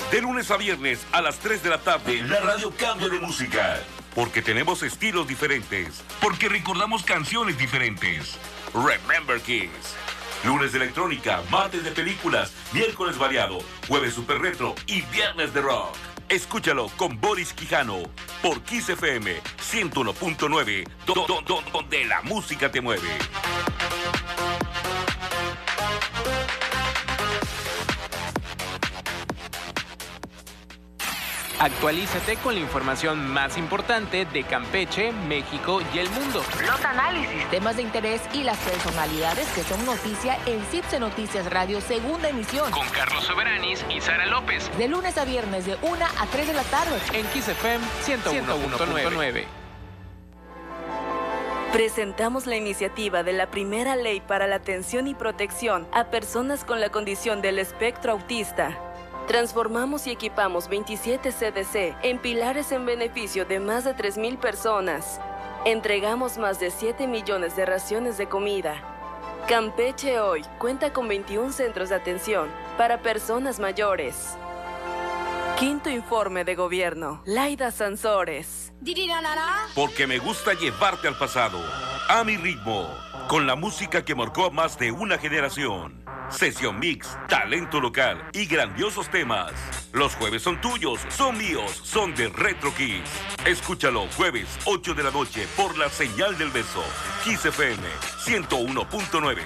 De lunes a viernes a las 3 de la tarde, la radio cambia de música. Porque tenemos estilos diferentes. Porque recordamos canciones diferentes. Remember Kids. Lunes de electrónica, martes de películas, miércoles variado, jueves super retro y viernes de rock. Escúchalo con Boris Quijano por Kiss FM 101.9, donde la música te mueve. Actualízate con la información más importante de Campeche, México y el mundo. Los análisis, temas de interés y las personalidades que son noticia en CIPSE Noticias Radio, segunda emisión. Con Carlos Soberanis y Sara López. De lunes a viernes de 1 a 3 de la tarde. En Kiss FM 101.9. Presentamos la iniciativa de la primera ley para la atención y protección a personas con la condición del espectro autista. Transformamos y equipamos 27 CDC en pilares en beneficio de más de 3,000 personas. Entregamos más de 7 millones de raciones de comida. Campeche hoy cuenta con 21 centros de atención para personas mayores. Quinto informe de gobierno. Laida Sansores. Porque me gusta llevarte al pasado, a mi ritmo, con la música que marcó a más de una generación. Sesión mix, talento local y grandiosos temas. Los jueves son tuyos, son míos, son de Retro Kiss. Escúchalo jueves 8 de la noche por la señal del beso. Kiss FM 101.9.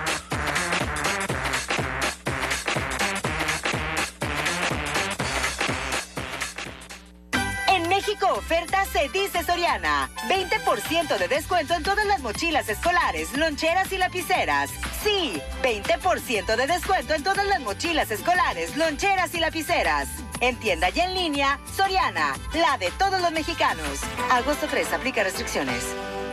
México oferta se dice Soriana. 20% de descuento en todas las mochilas escolares, loncheras y lapiceras. Sí, 20% de descuento en todas las mochilas escolares, loncheras y lapiceras. En tienda y en línea, Soriana, la de todos los mexicanos. Agosto 3, aplica restricciones.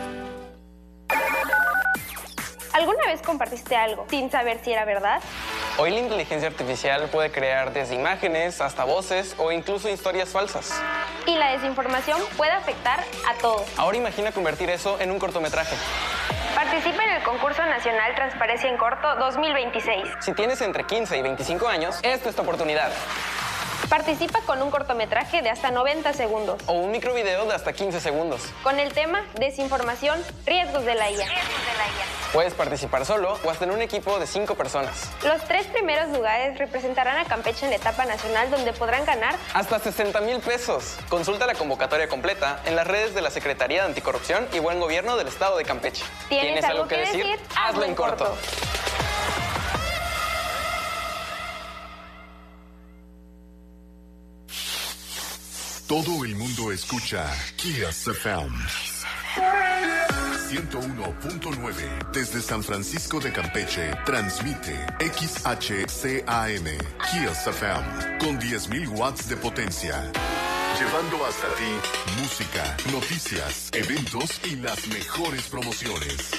¿Alguna vez compartiste algo sin saber si era verdad? Hoy la inteligencia artificial puede crear desde imágenes hasta voces o incluso historias falsas. Y la desinformación puede afectar a todos. Ahora imagina convertir eso en un cortometraje. Participa en el concurso nacional Transparencia en Corto 2026. Si tienes entre 15 y 25 años, esta es tu oportunidad. Participa con un cortometraje de hasta 90 segundos. O un microvideo de hasta 15 segundos. Con el tema Desinformación, riesgos de la IA. Puedes participar solo o hasta en un equipo de 5 personas. Los 3 primeros lugares representarán a Campeche en la etapa nacional, donde podrán ganar hasta 60,000 pesos. Consulta la convocatoria completa en las redes de la Secretaría de Anticorrupción y Buen Gobierno del Estado de Campeche. ¿Tienes algo que decir? Hazlo en corto. Todo el mundo escucha Kiss FM 101.9 desde San Francisco de Campeche. Transmite XHCAM Kiss FM con 10,000 watts de potencia. Llevando hasta ti música, noticias, eventos y las mejores promociones.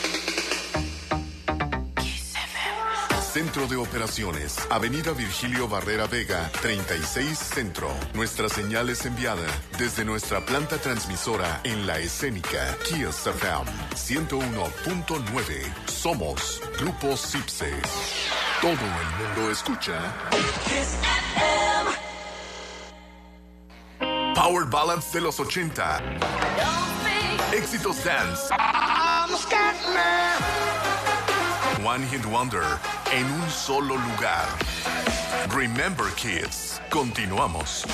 Centro de Operaciones, Avenida Virgilio Barrera Vega, 36 Centro. Nuestra señal es enviada desde nuestra planta transmisora en La Escénica, Kiss FM 101.9. Somos Grupo CIPSE. Todo el mundo escucha Kiss FM. Power Ballads de los 80. Éxitos dance. One Hit Wonder en un solo lugar. Remember Kids. Continuamos.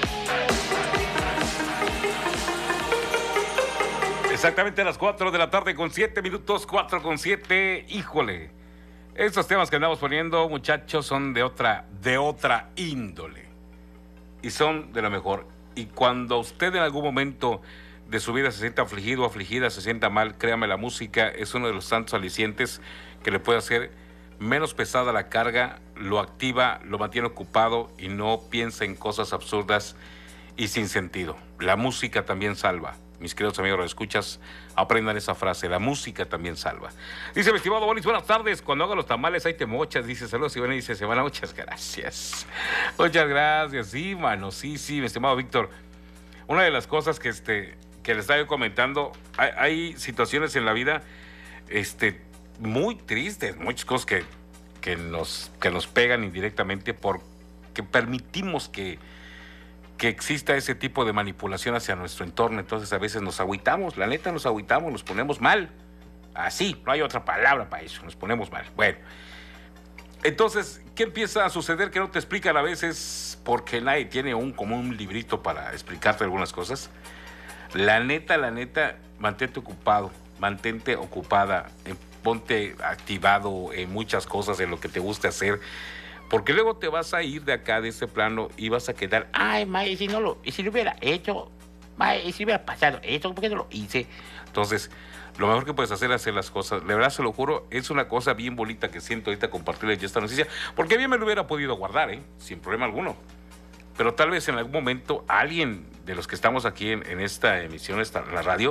Exactamente a las 4 de la tarde con 7 minutos, 4 con 7. Híjole, estos temas que andamos poniendo, muchachos, son de otra índole. Y son de lo mejor. Y cuando usted en algún momento de su vida se sienta afligido o afligida, se sienta mal, créame, la música es uno de los tantos alicientes que le puede hacer menos pesada la carga, lo activa, lo mantiene ocupado y no piensa en cosas absurdas y sin sentido. La música también salva. Mis queridos amigos, ¿lo escuchas? Aprendan esa frase, la música también salva. Dice mi estimado Boris, buenas tardes, cuando haga los tamales ahí te mochas, dice, saludos, y bueno, dice, Semana, muchas gracias. Muchas gracias, sí, mano, sí, mi estimado Víctor. Una de las cosas que les estaba yo comentando, hay situaciones en la vida, muy tristes, muchas cosas que nos pegan indirectamente por porque permitimos que exista ese tipo de manipulación hacia nuestro entorno. Entonces a veces nos agüitamos, la neta nos agüitamos, nos ponemos mal. Así, no hay otra palabra para eso, nos ponemos mal. Bueno, entonces, ¿qué empieza a suceder que no te explican a veces? Porque nadie tiene como un librito para explicarte algunas cosas. La neta, mantente ocupado, mantente ocupada, ponte activado en muchas cosas, en lo que te guste hacer, porque luego te vas a ir de acá, de este plano, y vas a quedar, ay, ma, y si lo hubiera hecho, ma, y si hubiera pasado esto, ¿por qué no lo hice? Entonces, lo mejor que puedes hacer es hacer las cosas. De verdad, se lo juro, es una cosa bien bonita que siento ahorita compartirles esta noticia, porque bien me lo hubiera podido guardar, sin problema alguno. Pero tal vez en algún momento alguien de los que estamos aquí en esta emisión, en la radio,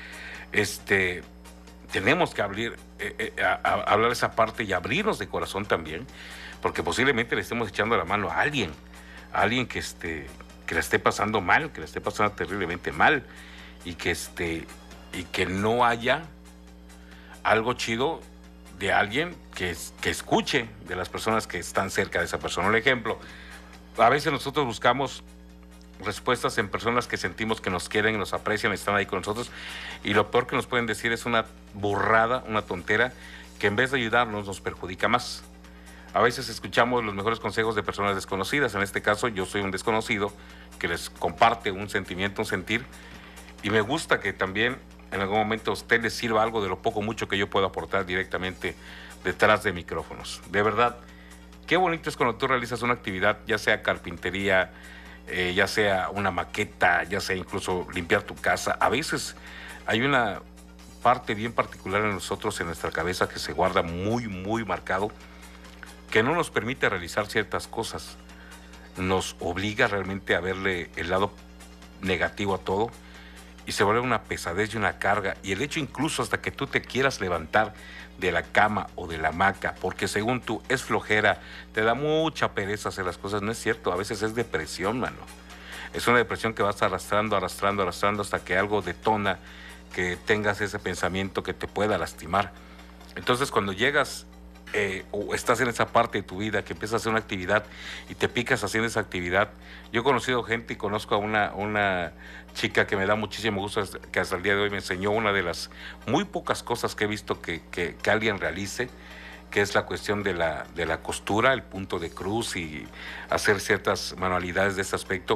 tenemos que hablar esa parte y abrirnos de corazón también, porque posiblemente le estemos echando la mano a alguien que la esté pasando mal, que la esté pasando terriblemente mal, y que no haya algo chido de alguien que escuche de las personas que están cerca de esa persona. Un ejemplo, a veces nosotros buscamos respuestas en personas que sentimos que nos quieren, nos aprecian, están ahí con nosotros, y lo peor que nos pueden decir es una burrada, una tontera, que en vez de ayudarnos nos perjudica más. A veces escuchamos los mejores consejos de personas desconocidas. En este caso, yo soy un desconocido que les comparte un sentimiento, un sentir, y me gusta que también en algún momento a usted les sirva algo de lo poco mucho que yo puedo aportar directamente detrás de micrófonos. De verdad, qué bonito es cuando tú realizas una actividad, ya sea carpintería, ya sea una maqueta, ya sea incluso limpiar tu casa. A veces hay una parte bien particular en nosotros, en nuestra cabeza, que se guarda muy, muy marcado, que no nos permite realizar ciertas cosas. Nos obliga realmente a verle el lado negativo a todo, y se vuelve una pesadez y una carga. Y el hecho incluso hasta que tú te quieras levantar de la cama o de la hamaca, porque según tú es flojera, te da mucha pereza hacer las cosas, no es cierto. A veces es depresión, mano. Es una depresión que vas arrastrando hasta que algo detona, que tengas ese pensamiento que te pueda lastimar. Entonces, cuando llegas o estás en esa parte de tu vida que empiezas a hacer una actividad y te picas haciendo esa actividad. Yo he conocido gente y conozco a una chica que me da muchísimo gusto, que hasta el día de hoy me enseñó una de las muy pocas cosas que he visto que alguien realice, que es la cuestión de la costura, el punto de cruz y hacer ciertas manualidades de ese aspecto.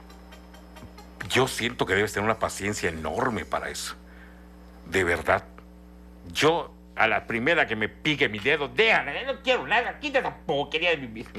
Yo siento que debes tener una paciencia enorme para eso. De verdad. Yo, a la primera que me pique mi dedo, déjame, no quiero nada, quita esa porquería de mi vida.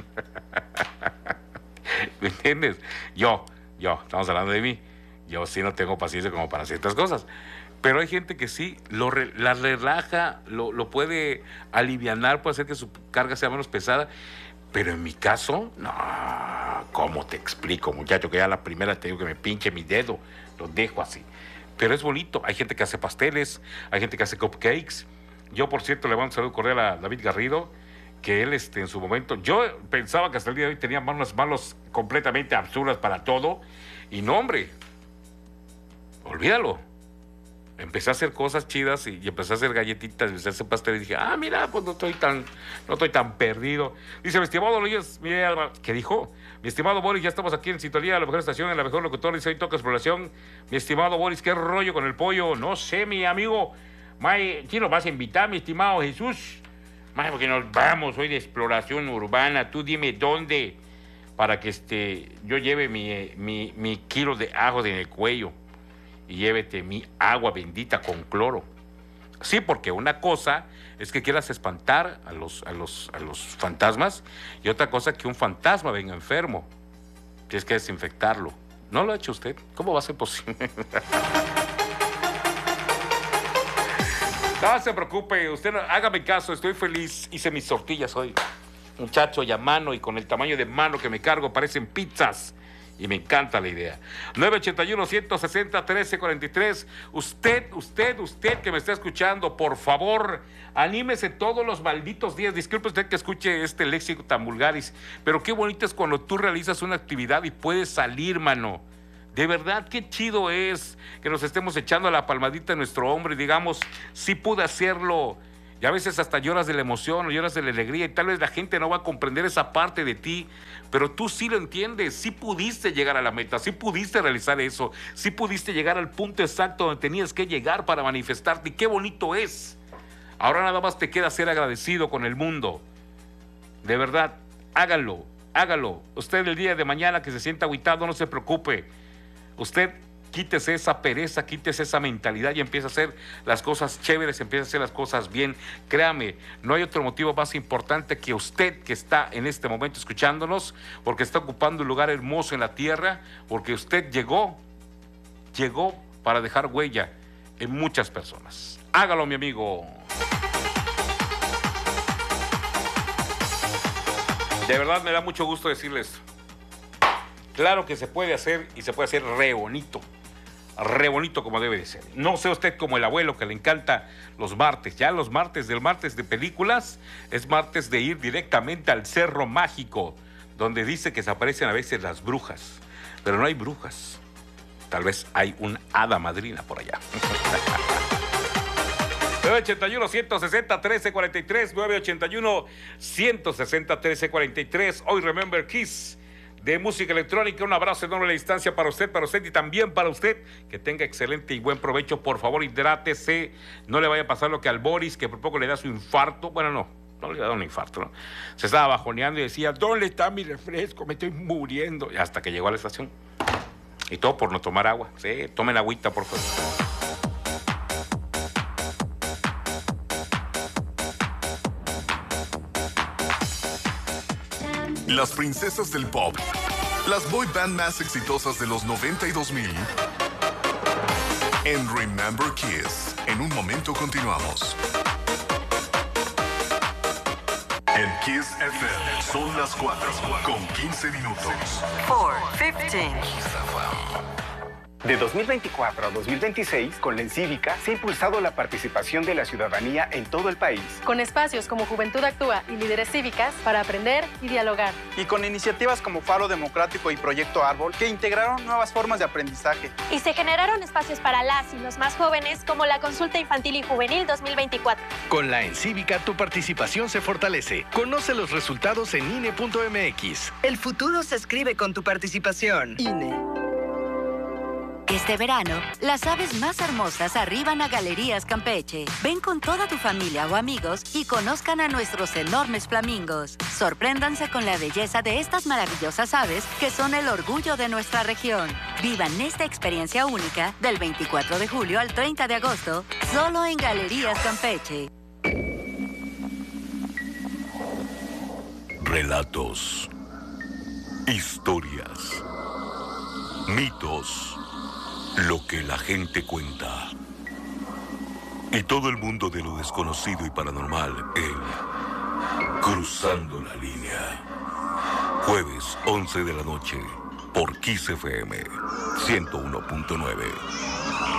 ¿Me entiendes? Yo, estamos hablando de mí. Yo sí no tengo paciencia como para ciertas cosas. Pero hay gente que sí, la relaja, lo puede alivianar, puede hacer que su carga sea menos pesada. Pero en mi caso, no, ¿cómo te explico, muchacho? Que ya la primera te digo que me pinche mi dedo, lo dejo así. Pero es bonito. Hay gente que hace pasteles, hay gente que hace cupcakes. Yo, por cierto, le mando un saludo cordial a David Garrido, que él en su momento, yo pensaba que hasta el día de hoy tenía manos completamente absurdas para todo, y no, hombre, olvídalo. Empecé a hacer cosas chidas y empecé a hacer galletitas, empecé a hacer pasteles y dije, mira, pues no estoy tan perdido. Dice, mi estimado Luis, ¿qué dijo? Mi estimado Boris, ya estamos aquí en sintonía, la mejor estación, en la mejor locutor, dice, hoy toca exploración. Mi estimado Boris, ¿qué rollo con el pollo? No sé, mi amigo. ¿Quién nos vas a invitar, mi estimado Jesús? Porque nos vamos hoy de exploración urbana. Tú dime dónde, para que yo lleve mi kilo de ajo en el cuello y llévete mi agua bendita con cloro. Sí, porque una cosa es que quieras espantar a los fantasmas, y otra cosa que un fantasma venga enfermo. Tienes que desinfectarlo. ¿No lo ha hecho usted? ¿Cómo va a ser posible? No se preocupe, usted hágame caso, estoy feliz. Hice mis tortillas hoy, muchacho, y a mano, y con el tamaño de mano que me cargo parecen pizzas. Y me encanta la idea. 981-160-1343. Usted que me está escuchando, por favor, anímese todos los malditos días. Disculpe usted que escuche este léxico tan vulgaris, pero qué bonito es cuando tú realizas una actividad y puedes salir, mano. De verdad, qué chido es que nos estemos echando la palmadita en nuestro hombro y digamos, sí pude hacerlo. Y a veces hasta lloras de la emoción o lloras de la alegría y tal vez la gente no va a comprender esa parte de ti, pero tú sí lo entiendes, sí pudiste llegar a la meta, sí pudiste realizar eso, sí pudiste llegar al punto exacto donde tenías que llegar para manifestarte y qué bonito es. Ahora nada más te queda ser agradecido con el mundo. De verdad, hágalo, hágalo. Usted el día de mañana que se sienta agüitado, no se preocupe. Usted quítese esa pereza, quítese esa mentalidad y empieza a hacer las cosas chéveres, empieza a hacer las cosas bien. Créame, no hay otro motivo más importante que usted que está en este momento escuchándonos, porque está ocupando un lugar hermoso en la tierra, porque usted llegó para dejar huella en muchas personas. Hágalo, mi amigo. De verdad me da mucho gusto decirles esto. Claro que se puede hacer y se puede hacer re bonito como debe de ser. No sea usted como el abuelo que le encanta los martes. Ya los martes del martes de películas es martes de ir directamente al Cerro Mágico, donde dice que se aparecen a veces las brujas. Pero no hay brujas. Tal vez hay un hada madrina por allá. 981-160-1343, 981-160-1343. Hoy Remember Kiss de música electrónica. Un abrazo enorme a la distancia para usted y también para usted. Que tenga excelente y buen provecho. Por favor, hidrátese. No le vaya a pasar lo que al Boris, que por poco le da su infarto. Bueno, no le da un infarto, ¿no? Se estaba bajoneando y decía, ¿dónde está mi refresco? Me estoy muriendo. Y hasta que llegó a la estación. Y todo por no tomar agua. Sí, tomen agüita, por favor. Las princesas del pop, las boy band más exitosas de los 90 y 2000. En Remember Kiss, en un momento continuamos. En Kiss FM son las 4:15. 4:15. De 2024 a 2026, con la Encívica se ha impulsado la participación de la ciudadanía en todo el país. Con espacios como Juventud Actúa y Líderes Cívicas para aprender y dialogar. Y con iniciativas como Faro Democrático y Proyecto Árbol, que integraron nuevas formas de aprendizaje. Y se generaron espacios para las y los más jóvenes, como la Consulta Infantil y Juvenil 2024. Con la Encívica, tu participación se fortalece. Conoce los resultados en INE.mx. El futuro se escribe con tu participación. INE. Este verano, las aves más hermosas arriban a Galerías Campeche. Ven con toda tu familia o amigos y conozcan a nuestros enormes flamingos. Sorpréndanse con la belleza de estas maravillosas aves que son el orgullo de nuestra región. Vivan esta experiencia única del 24 de julio al 30 de agosto, solo en Galerías Campeche. Relatos, historias, mitos. Lo que la gente cuenta. Y todo el mundo de lo desconocido y paranormal en Cruzando la Línea. Jueves, 11 de la noche, por Kiss FM 101.9.